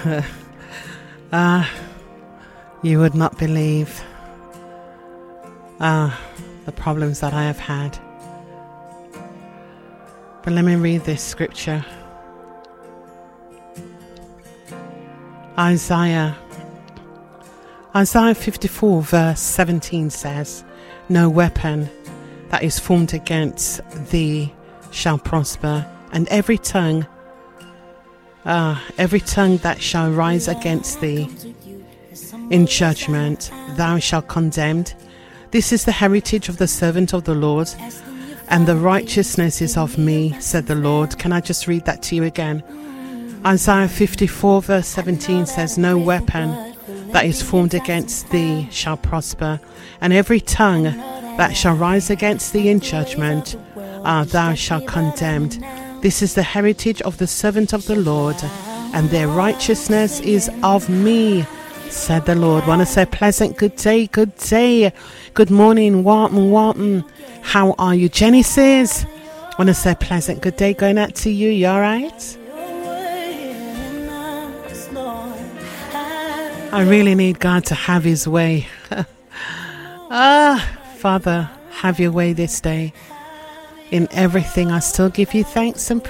You would not believe the problems that I have had. But let me read this scripture. Isaiah 54 verse 17 says, "No weapon that is formed against thee shall prosper, and every tongue that shall rise against thee in judgment thou shalt condemn. This is the heritage of the servant of the Lord, and the righteousness is of me, said the Lord." Can I just read that to you again? Isaiah 54 verse 17 says, "No weapon that is formed against thee shall prosper, and every tongue that shall rise against thee in judgment thou shalt condemn. This is the heritage of the servant of the Lord, and their righteousness is of me, said the Lord." Want to say pleasant good day, good morning, Wharton. How are you, Genesis? Want to say pleasant good day going out to you. You all right? I really need God to have his way. Father, have your way this day. In everything, I still give you thanks and praise.